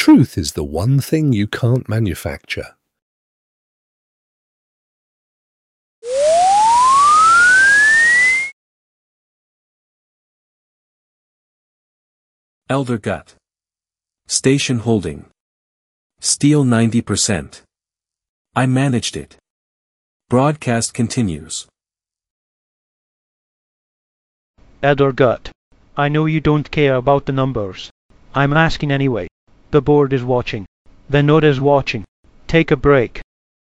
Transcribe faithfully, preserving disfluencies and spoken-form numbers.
Truth is the one thing you can't manufacture. Elder Gut. Station holding. Steel ninety percent. I managed it. Broadcast continues. Elder Gut. I know you don't care about the numbers. I'm asking anyway. The board is watching. The node is watching. Take a break.